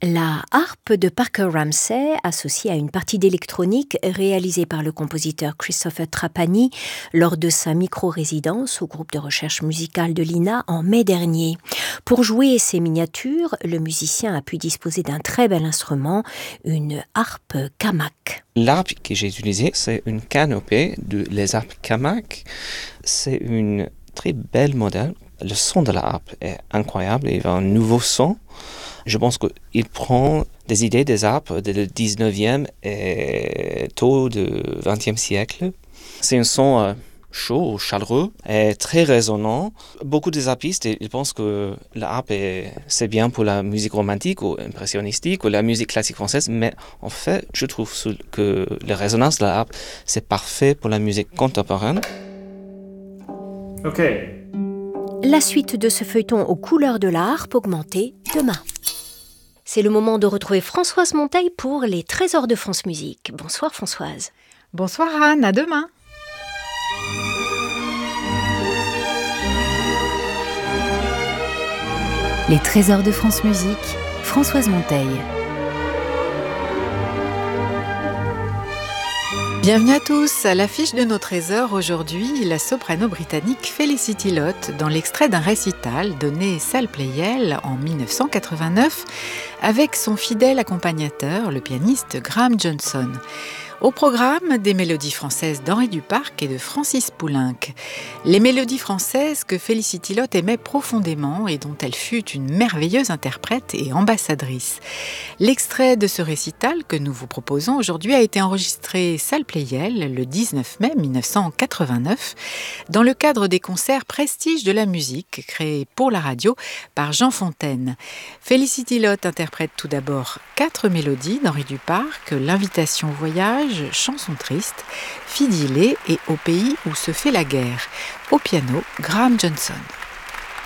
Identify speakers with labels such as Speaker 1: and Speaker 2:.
Speaker 1: La harpe de Parker Ramsey, associée à une partie d'électronique réalisée par le compositeur Christopher Trapani lors de sa micro-résidence au groupe de recherche musicale de l'INA en mai dernier. Pour jouer ces miniatures, le musicien a pu disposer d'un très bel instrument, une harpe Camac.
Speaker 2: L'harpe que j'ai utilisée, c'est une canopée de les harpes Camac. C'est une très belle modèle. Le son de la harpe est incroyable, il a un nouveau son. Je pense qu'il prend des idées des harpes du 19e et tôt du 20e siècle. C'est un son chaud, chaleureux et très résonnant. Beaucoup des harpistes ils pensent que la harpe c'est bien pour la musique romantique ou impressionnistique ou la musique classique française, mais en fait, je trouve que la résonance de la harpe, c'est parfait pour la musique contemporaine.
Speaker 3: Ok.
Speaker 1: La suite de ce feuilleton aux couleurs de la harpe augmentée demain. C'est le moment de retrouver Françoise Monteil pour les Trésors de France Musique. Bonsoir Françoise.
Speaker 4: Bonsoir Anne, à demain.
Speaker 5: Les Trésors de France Musique, Françoise Monteil.
Speaker 4: Bienvenue à tous. À l'affiche de nos trésors aujourd'hui, la soprano britannique Felicity Lott dans l'extrait d'un récital donné Salle Pleyel en 1989 avec son fidèle accompagnateur, le pianiste Graham Johnson. Au programme, des mélodies françaises d'Henri Duparc et de Francis Poulenc. Les mélodies françaises que Felicity Lott aimait profondément et dont elle fut une merveilleuse interprète et ambassadrice. L'extrait de ce récital que nous vous proposons aujourd'hui a été enregistré Salle Pleyel le 19 mai 1989 dans le cadre des concerts Prestige de la musique créés pour la radio par Jean Fontaine. Felicity Lott interprète tout d'abord 4 mélodies d'Henri Duparc, l'Invitation au voyage, Chanson triste, Fidilé et Au pays où se fait la guerre. Au piano, Graham Johnson.